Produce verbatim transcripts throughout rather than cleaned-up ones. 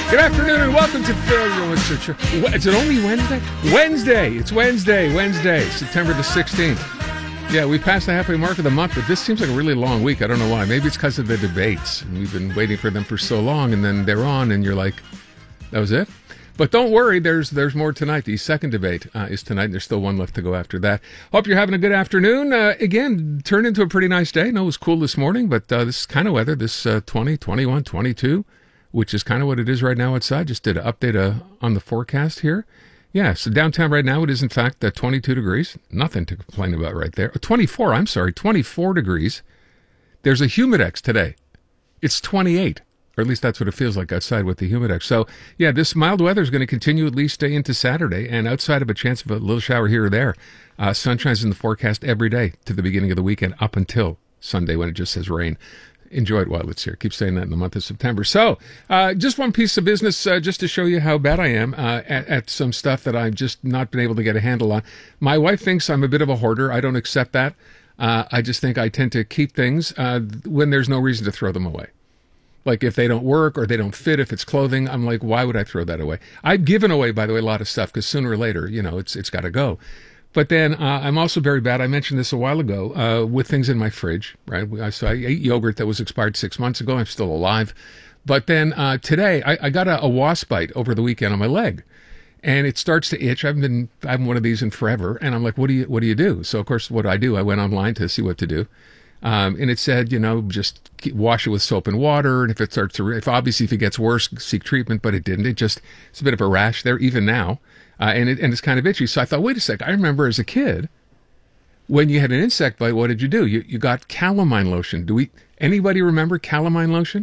Good afternoon and welcome to Failure. Is it only Wednesday? Wednesday. It's Wednesday. Wednesday, September the sixteenth. Yeah, we passed the halfway mark of the month, but this seems like a really long week. I don't know why. Maybe it's because of the debates. And we've been waiting for them for so long, and then they're on, and you're like, that was it? But don't worry, there's there's more tonight. The second debate uh, is tonight, and there's still one left to go after that. Hope you're having a good afternoon. Uh, again, turned into a pretty nice day. No, it was cool this morning, but uh, this kind of weather, this uh, twenty, twenty-one, twenty-two, which is kind of what it is right now outside. Just did an update uh, on the forecast here. Yeah, so downtown right now, it is in fact uh, twenty-two degrees. Nothing to complain about right there. twenty-four, I'm sorry, twenty-four degrees. There's a humidex today. It's twenty-eight. Or at least that's what it feels like outside with the humidex. So, yeah, this mild weather is going to continue at least uh, into Saturday. And outside of a chance of a little shower here or there, uh, sunshine's in the forecast every day to the beginning of the weekend up until Sunday when it just says rain. Enjoy it while it's here. Keep saying that in the month of September. So, uh, just one piece of business uh, just to show you how bad I am uh, at, at some stuff that I've just not been able to get a handle on. My wife thinks I'm a bit of a hoarder. I don't accept that. Uh, I just think I tend to keep things uh, when there's no reason to throw them away. Like if they don't work or they don't fit, if it's clothing, I'm like, why would I throw that away? I've given away, by the way, a lot of stuff because sooner or later, you know, it's it's got to go. But then uh, I'm also very bad. I mentioned this a while ago uh, with things in my fridge, right? I, so I ate yogurt that was expired six months ago. I'm still alive. But then uh, today I, I got a, a wasp bite over the weekend on my leg. And it starts to itch. I haven't been, I haven't one of these in forever. And I'm like, what do you, what do you do? So of course, what do I do? I went online to see what to do. Um, and it said, you know, just keep, wash it with soap and water. And if it starts to, if obviously if it gets worse, seek treatment. But it didn't. It just, it's a bit of a rash there even now. Uh, and it, and it's kind of itchy. So I thought, wait a sec. I remember as a kid, when you had an insect bite, what did you do? You you got calamine lotion. Do we, anybody remember calamine lotion?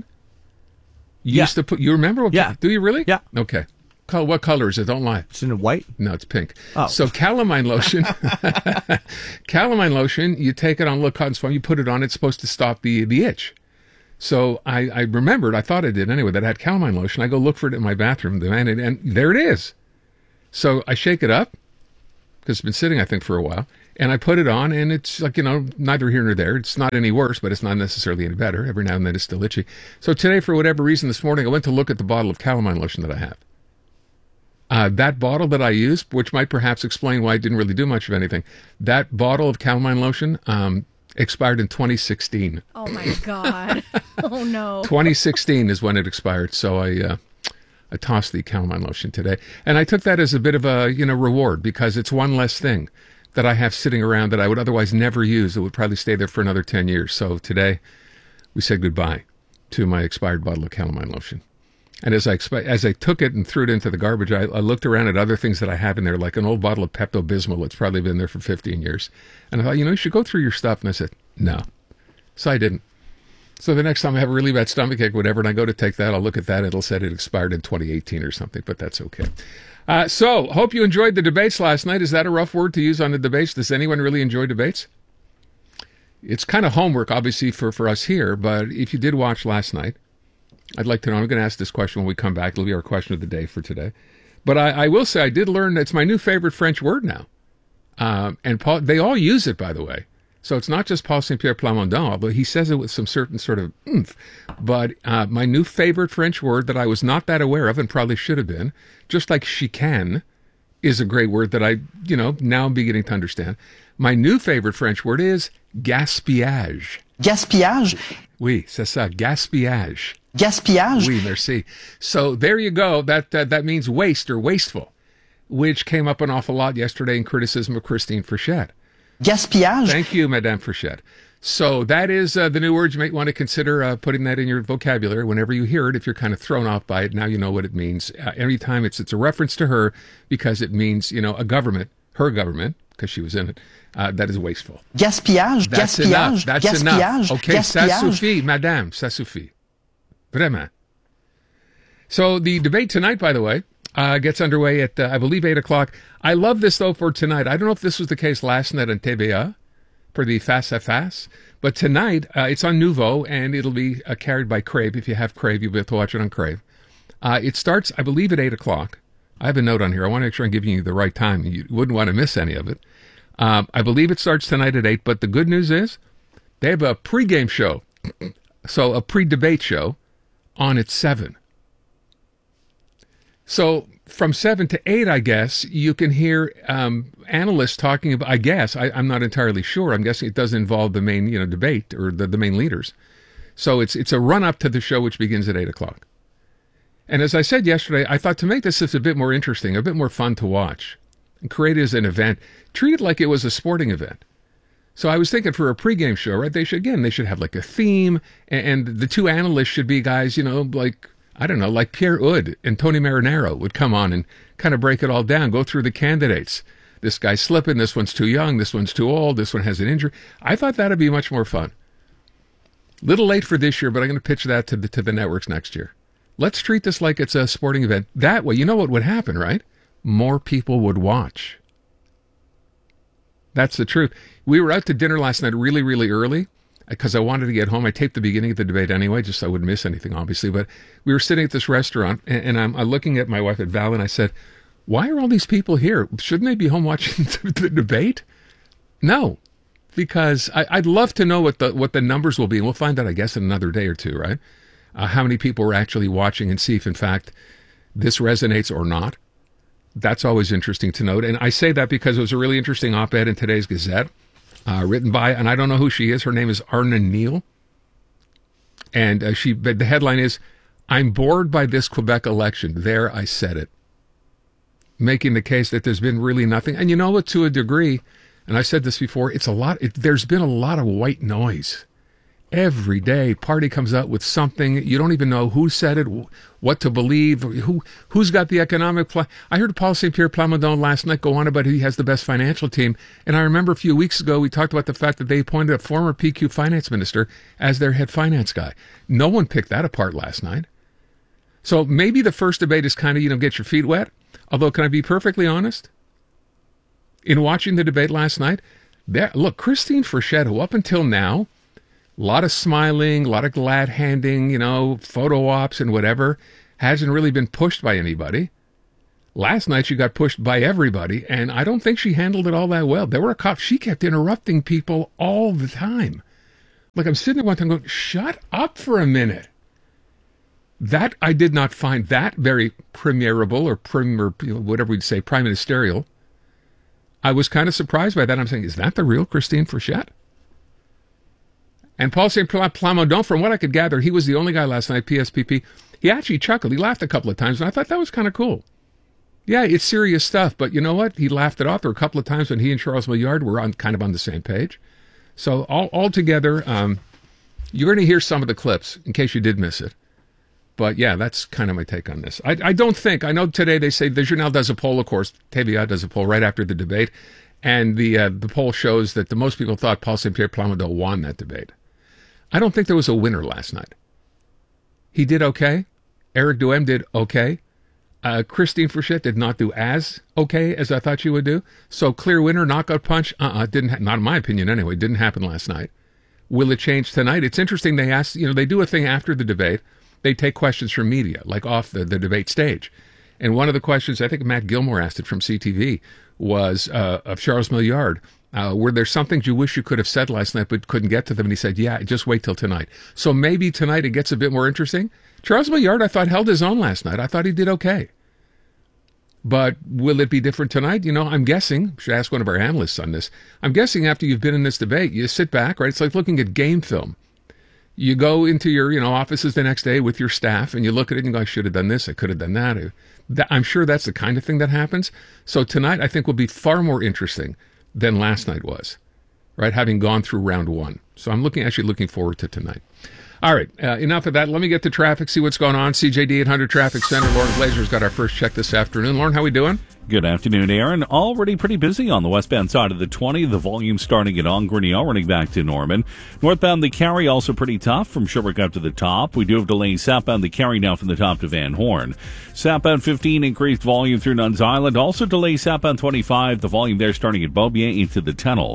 You yeah. used to put, you remember? What, yeah. Do you really? Yeah. Okay. What color is it? Don't lie. It's in white? No, it's pink. Oh. So calamine lotion, calamine lotion, you take it on a little cotton swab, you put it on, it's supposed to stop the, the itch. So I, I remembered, I thought I did anyway, that I had calamine lotion. I go look for it in my bathroom, and, it, and there it is. So I shake it up, because it's been sitting, I think, for a while, and I put it on, and it's like, you know, neither here nor there. It's not any worse, but it's not necessarily any better. Every now and then it's still itchy. So today, for whatever reason, this morning, I went to look at the bottle of calamine lotion that I have. Uh, that bottle that I used, which might perhaps explain why I didn't really do much of anything, that bottle of calamine lotion um, expired in twenty sixteen. Oh, my God. Oh, no. twenty sixteen is when it expired, so I uh, I tossed the calamine lotion today. And I took that as a bit of a, you know, reward, because it's one less thing that I have sitting around that I would otherwise never use. It would probably stay there for another ten years. So today, we said goodbye to my expired bottle of calamine lotion. And as I as I took it and threw it into the garbage, I, I looked around at other things that I have in there, like an old bottle of Pepto-Bismol. It's probably been there for fifteen years. And I thought, you know, you should go through your stuff. And I said, no. So I didn't. So the next time I have a really bad stomachache, whatever, and I go to take that, I'll look at that. It'll say it expired in twenty eighteen or something, but that's okay. Uh, so hope you enjoyed the debates last night. Is that a rough word to use on the debates? Does anyone really enjoy debates? It's kind of homework, obviously, for, for us here. But if you did watch last night, I'd like to know. I'm going to ask this question when we come back. It'll be our question of the day for today. But I, I will say I did learn that it's my new favorite French word now. Um, and Paul, they all use it, by the way. So it's not just Paul Saint-Pierre Plamondon, although he says it with some certain sort of oomph. But uh, my new favorite French word that I was not that aware of and probably should have been, just like chicane is a great word that I, you know, now I'm beginning to understand. My new favorite French word is gaspillage. Gaspillage? Oui, c'est ça, gaspillage. Gaspillage? Oui, merci. So there you go. That, that that means waste or wasteful, which came up an awful lot yesterday in criticism of Christine Frechette. Gaspillage? Thank you, Madame Frechette. So that is uh, the new word. You might want to consider uh, putting that in your vocabulary whenever you hear it. If you're kind of thrown off by it, now you know what it means. Uh, every time it's it's a reference to her because it means, you know, a government, her government, because she was in it, uh, that is wasteful. Gaspillage? That's gaspillage? enough. That's gaspillage? enough. Okay, gaspillage? ça suffit, Madame, ça suffit. Vraiment. So the debate tonight, by the way, uh, gets underway at, uh, I believe, eight o'clock. I love this, though, for tonight. I don't know if this was the case last night on T V A for the Face à Face, but tonight uh, it's on Nouveau, and it'll be uh, carried by Crave. If you have Crave, you'll be able to watch it on Crave. Uh, it starts, I believe, at eight o'clock. I have a note on here. I want to make sure I'm giving you the right time. You wouldn't want to miss any of it. Um, I believe it starts tonight at eight, but the good news is they have a pregame show, so a pre-debate show, on at seven. So from seven to eight, I guess, you can hear um, analysts talking about, I guess, I, I'm not entirely sure. I'm guessing it does involve the main, you know, debate or the, the main leaders. So it's it's a run-up to the show, which begins at eight o'clock. And as I said yesterday, I thought to make this a bit more interesting, a bit more fun to watch, and create it as an event, treat it like it was a sporting event. So I was thinking for a pregame show, right, they should, again, they should have like a theme, and, and the two analysts should be guys, you know, like, I don't know, like Pierre Oud and Tony Marinaro would come on and kind of break it all down, go through the candidates. This guy's slipping, this one's too young, this one's too old, this one has an injury. I thought that'd be much more fun. Little late for this year, but I'm going to pitch that to the, to the networks next year. Let's treat this like it's a sporting event. That way, you know what would happen, right? More people would watch. That's the truth. We were out to dinner last night really, really early because I wanted to get home. I taped the beginning of the debate anyway, just so I wouldn't miss anything, obviously. But we were sitting at this restaurant, and, and I'm, I'm looking at my wife at Val, and I said, why are all these people here? Shouldn't they be home watching the, the debate? No. Because I, I'd love to know what the what the numbers will be, and we'll find out, I guess, in another day or two, right? Uh, how many people are actually watching and see if, in fact, this resonates or not. That's always interesting to note. And I say that because it was a really interesting op-ed in today's Gazette, uh, written by, and I don't know who she is, her name is Arna Neal. And uh, she, but the headline is, I'm bored by this Quebec election. There, I said it. Making the case that there's been really nothing. And you know what, to a degree, and I said this before, it's a lot, it, there's been a lot of white noise. Every day, party comes out with something. You don't even know who said it, what to believe, who, who's got the economic plan. I heard Paul Saint Pierre Plamondon last night go on about he has the best financial team. And I remember a few weeks ago, we talked about the fact that they appointed a former P Q finance minister as their head finance guy. No one picked that apart last night. So maybe the first debate is kind of, you know, get your feet wet. Although, can I be perfectly honest? In watching the debate last night, there, look, Christine Frechette, who up until now, a lot of smiling, a lot of glad handing, you know, photo ops and whatever, hasn't really been pushed by anybody. Last night she got pushed by everybody, and I don't think she handled it all that well. There were a couple, she kept interrupting people all the time. Like, I'm sitting there one time going, shut up for a minute. That, I did not find that very premierable or prim, or whatever we'd say, prime ministerial. I was kind of surprised by that. I'm saying, is that the real Christine Frechette? And Paul Saint Plamondon, from what I could gather, he was the only guy last night, P S P P. He actually chuckled. He laughed a couple of times, and I thought that was kind of cool. Yeah, it's serious stuff, but you know what? He laughed it off. There were a couple of times when he and Charles Milliard were on kind of on the same page. So all, all together, um, you're going to hear some of the clips in case you did miss it. But yeah, that's kind of my take on this. I, I don't think, I know today they say, the Journal does a poll, of course, T V A does a poll right after the debate, and the uh, the poll shows that the most people thought Paul Saint Pierre Plamondon won that debate. I don't think there was a winner last night. He did okay. Eric Duhem did okay. Uh, Christine Frechette did not do as okay as I thought she would do. So clear winner, knockout punch, uh-uh, didn't ha- not in my opinion anyway, didn't happen last night. Will it change tonight? It's interesting, they ask, you know, they do a thing after the debate. They take questions from media, like off the, the debate stage. And one of the questions, I think Matt Gilmore asked it from C T V, was uh, of Charles Milliard. Uh, were there some things you wish you could have said last night but couldn't get to them? And he said, yeah, just wait till tonight. So maybe tonight it gets a bit more interesting. Charles Milliard, I thought, held his own last night. I thought he did okay. But will it be different tonight? You know, I'm guessing, should ask one of our analysts on this, I'm guessing after you've been in this debate, you sit back, right? It's like looking at game film. You go into your, you know, offices the next day with your staff and you look at it and you go, I should have done this, I could have done that. I'm sure that's the kind of thing that happens. So tonight I think will be far more interesting than last night was, right? Having gone through round one. So I'm looking, actually looking forward to tonight. All right, uh, enough of that. Let me get to traffic, see what's going on. C J D eight hundred Traffic Center. Lauren Glazer's got our first check this afternoon. Lauren, how we doing? Good afternoon, Aaron. Already pretty busy on the westbound side of the twenty. The volume starting at Ongrenio, running back to Norman. Northbound the Cary also pretty tough from Sherbrooke up to the top. We do have delays southbound the Cary now from the top to Van Horn. Southbound fifteen, increased volume through Nuns Island. Also delays southbound twenty-five. The volume there starting at Beaubien into the tunnel.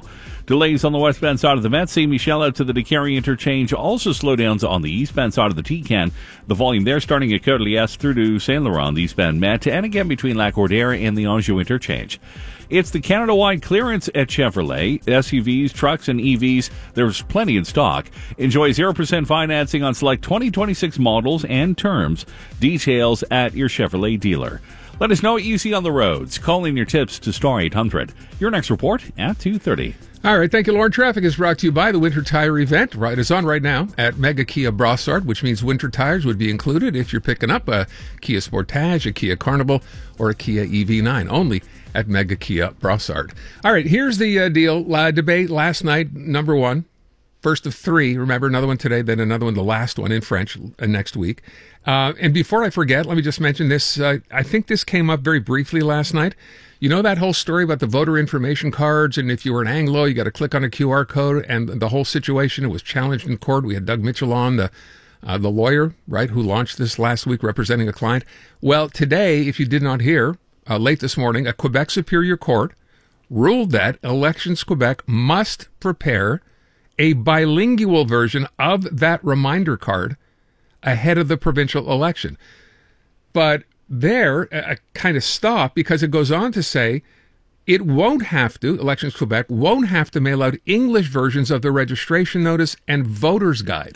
Delays on the westbound side of the Met. Saint Michel out to the DeCarry interchange. Also slowdowns on the eastbound side of the T-Can. The volume there starting at Côte-Liesse through to Saint Laurent, the eastbound Met, and again between Lac-Cordaire and the Anjou interchange. It's the Canada-wide clearance at Chevrolet. S U Vs, trucks, and E Vs, there's plenty in stock. Enjoy zero percent financing on select twenty twenty-six models and terms. Details at your Chevrolet dealer. Let us know what you see on the roads. Call in your tips to star eight hundred. Your next report at two thirty. All right, thank you, Lauren. Traffic is brought to you by the Winter Tire event. Right, it's on right now at Mega Kia Brossard, which means winter tires would be included if you're picking up a Kia Sportage, a Kia Carnival, or a Kia E V nine. Only at Mega Kia Brossard. All right, here's the uh, deal. Uh, debate last night, number one. First of three. Remember, another one today, then another one, the last one in French uh, next week. Uh, and before I forget, let me just mention this. Uh, I think this came up very briefly last night. You know that whole story about the voter information cards, and if you were an Anglo, you got to click on a Q R code, and the whole situation, it was challenged in court. We had Doug Mitchell on, the uh, the lawyer, right, who launched this last week representing a client. Well, today, if you did not hear, uh, late this morning, a Quebec Superior Court ruled that Elections Quebec must prepare a bilingual version of that reminder card ahead of the provincial election. But there, I kind of stop because it goes on to say it won't have to, Elections Quebec won't have to mail out English versions of the registration notice and voter's guide.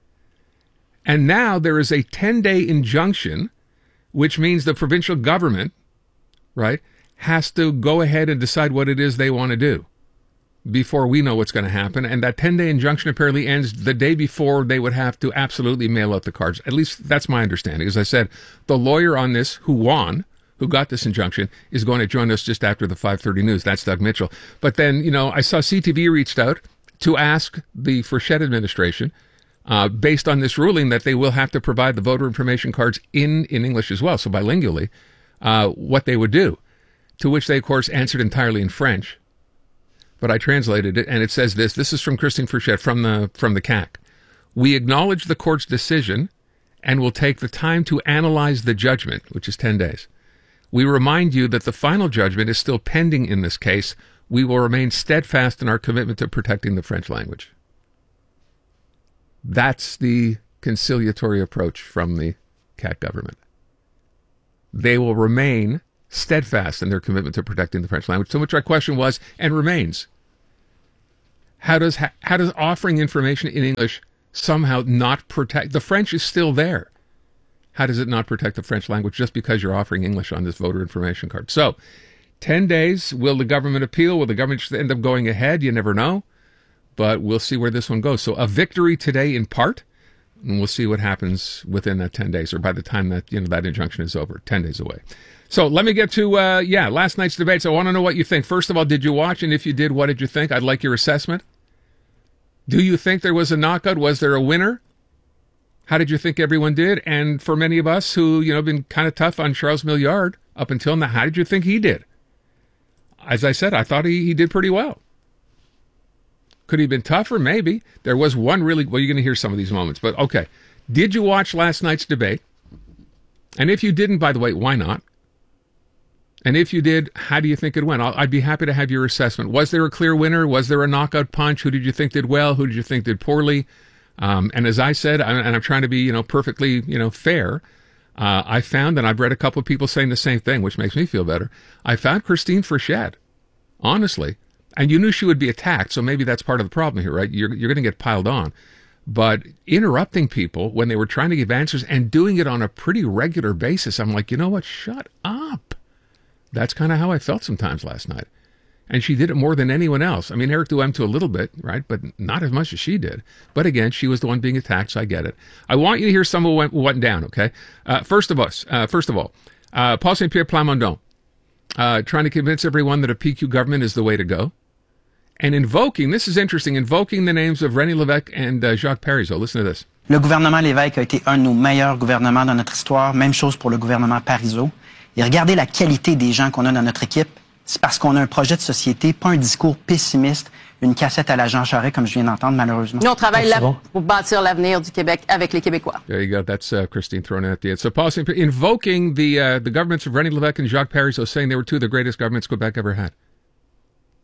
And now there is a ten-day injunction, which means the provincial government, right, has to go ahead and decide what it is they want to do before we know what's going to happen. And that ten-day injunction apparently ends the day before they would have to absolutely mail out the cards. At least that's my understanding. As I said, the lawyer on this who won, who got this injunction, is going to join us just after the five thirty news. That's Doug Mitchell. But then, you know, I saw C T V reached out to ask the Frechette administration, uh, based on this ruling, that they will have to provide the voter information cards in, in English as well, so bilingually, uh, what they would do. To which they, of course, answered entirely in French. But I translated it, and it says this. This is from Christine Frechette from the from the C A C. We acknowledge the court's decision and will take the time to analyze the judgment, which is ten days. We remind you that the final judgment is still pending in this case. We will remain steadfast in our commitment to protecting the French language. That's the conciliatory approach from the C A C government. They will remain steadfast in their commitment to protecting the French language. So much our question was, and remains, how does how does offering information in English somehow not protect? The French is still there. How does it not protect the French language just because you're offering English on this voter information card? So, ten days. Will the government appeal? Will the government just end up going ahead? You never know. But we'll see where this one goes. So a victory today in part, and we'll see what happens within that ten days, or by the time that, you know, that injunction is over, ten days away. So let me get to, uh, yeah, last night's debates. I want to know what you think. First of all, did you watch? And if you did, what did you think? I'd like your assessment. Do you think there was a knockout? Was there a winner? How did you think everyone did? And for many of us who, you know, been kind of tough on Charles Milliard up until now, how did you think he did? As I said, I thought he, he did pretty well. Could he have been tougher? Maybe. There was one really, well, you're going to hear some of these moments, but okay. Did you watch last night's debate? And if you didn't, by the way, why not? And if you did, how do you think it went? I'll, I'd be happy to have your assessment. Was there a clear winner? Was there a knockout punch? Who did you think did well? Who did you think did poorly? Um, and as I said, I, and I'm trying to be, you know, perfectly, you know, fair, uh, I found, and I've read a couple of people saying the same thing, which makes me feel better. I found Christine Frechette, honestly, and you knew she would be attacked, so maybe that's part of the problem here, right? You're, you're going to get piled on. But interrupting people when they were trying to give answers and doing it on a pretty regular basis, I'm like, you know what? Shut up. That's kind of how I felt sometimes last night. And she did it more than anyone else. I mean, Eric Duhem to a little bit, right? But not as much as she did. But again, she was the one being attacked, so I get it. I want you to hear some of what went down, okay? Uh, first of us, uh, first of all, uh, Paul Saint-Pierre Plamondon, uh, trying to convince everyone that a P Q government is the way to go. And invoking, this is interesting, invoking the names of René Lévesque and uh, Jacques Parizeau. Listen to this. Le gouvernement Lévesque a été un de nos meilleurs gouvernements dans notre histoire. Même chose pour le gouvernement Parizeau. Et regardez la qualité des gens qu'on a dans notre équipe. C'est parce qu'on a un projet de société, pas un discours pessimiste, une cassette à la Jean Charest, comme je viens d'entendre, malheureusement. Nous, on travaille là pour bâtir l'avenir du Québec avec les Québécois. There you go. That's uh, Christine throwing it at the end. So Paul Saint-Pierre invoking the, uh, the governments of René Lévesque and Jacques Parizeau, saying they were two of the greatest governments Quebec ever had.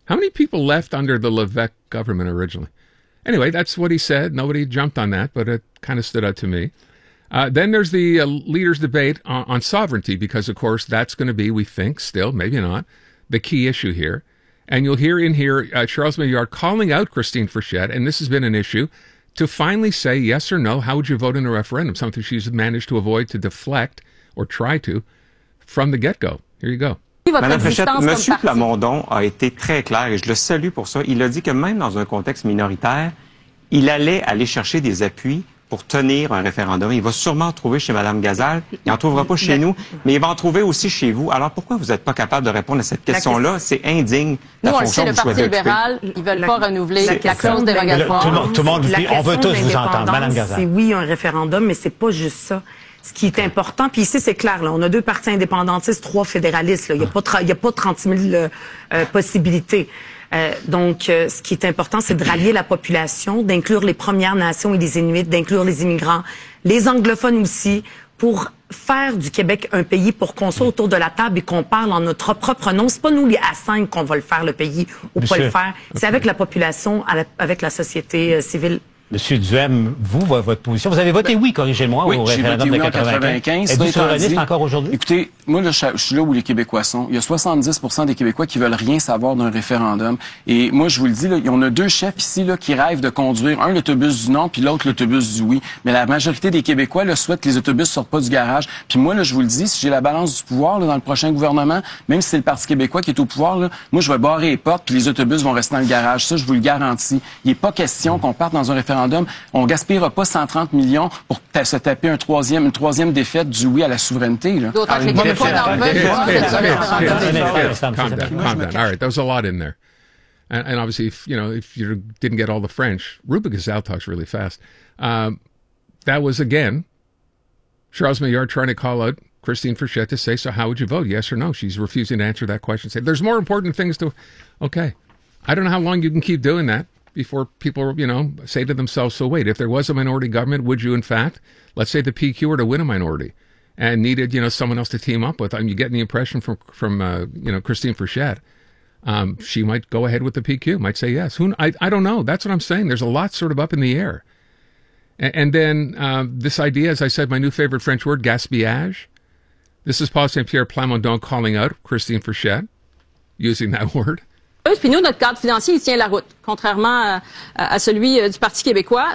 How many people left under the Levesque government originally? Anyway, that's what he said. Nobody jumped on that, but it kind of stood out to me. Uh, then there's the uh, leaders' debate on, on sovereignty, because, of course, that's going to be, we think, still, maybe not, the key issue here. And you'll hear in here uh, Charles Maillard calling out Christine Frechette, and this has been an issue, to finally say yes or no, how would you vote in a referendum, something she's managed to avoid, to deflect, or try to, from the get-go. Here you go. Madame Frechette, M. Plamondon a été très clair, et je le salue pour ça. Il a dit que même dans un contexte minoritaire, il allait aller chercher des appuis pour tenir un référendum. Il va sûrement en trouver chez Mme Gazal. Il n'en trouvera pas chez nous, mais il va en trouver aussi chez vous. Alors pourquoi vous n'êtes pas capable de répondre à cette question-là? C'est indigne. Nous, on le sait, le Parti libéral, ils veulent pas renouveler la clause dérogatoire. Tout le monde, tout le monde dit, on veut tous vous entendre. Mme Gazal. C'est oui, un référendum, mais c'est pas juste ça. Ce qui est important, puis ici, c'est clair, là, on a deux partis indépendantistes, trois fédéralistes. Là. Il n'y a, a pas trente mille euh, euh, possibilités. Euh, donc, euh, ce qui est important, c'est de rallier la population, d'inclure les Premières Nations et les Inuits, d'inclure les immigrants, les anglophones aussi, pour faire du Québec un pays, pour qu'on soit autour de la table et qu'on parle en notre propre nom. C'est pas nous, les A cinq, qu'on va le faire, le pays, ou pas le faire. C'est avec la population, avec la société euh, civile. Monsieur Duhem, vous, votre position, vous avez voté oui, corrigez-moi, oui, au référendum de quatre-vingt-quinze. Êtes-vous souverainiste encore aujourd'hui? Écoutez, moi, là, je suis là où les Québécois sont. Il y a soixante-dix pour cent des Québécois qui veulent rien savoir d'un référendum. Et moi, je vous le dis, là, on a deux chefs ici là, qui rêvent de conduire un l'autobus du non, puis l'autre l'autobus du oui. Mais la majorité des Québécois là, souhaitent que les autobus ne sortent pas du garage. Puis moi, là, je vous le dis, si j'ai la balance du pouvoir là, dans le prochain gouvernement, même si c'est le Parti québécois qui est au pouvoir, là, moi, je vais barrer les portes, puis les autobus vont rester dans le garage. Ça, je vous le garantis. Il n'est pas question qu'on parte dans un référendum. On gaspillera pas cent trente millions pour se taper un troisième, une troisième défaite du oui à la souveraineté. D'autant que les Québécois n'en veulent pas. Calm down, calm down. All right, there was a lot in there. And, and obviously, if, you know, if you didn't get all the French, Ruben Gazal talks really fast. Um, that was, again, Charles Maillard trying to call out Christine Frechette to say, so how would you vote, yes or no? She's refusing to answer that question. Say, there's more important things to... Okay. I don't know how long you can keep doing that before people, you know, say to themselves, so wait, if there was a minority government, would you, in fact, let's say the P Q were to win a minority and needed, you know, someone else to team up with? I mean, you getting the impression from, from uh, you know, Christine Frechette, um, she might go ahead with the P Q, might say yes. Who I, I don't know. That's what I'm saying. There's a lot sort of up in the air. And, and then uh, this idea, as I said, my new favorite French word, gaspillage. This is Paul Saint Pierre Plamondon calling out Christine Frechette, using that word. Puis nous, notre cadre financier, il tient la route, contrairement à, à celui du Parti québécois.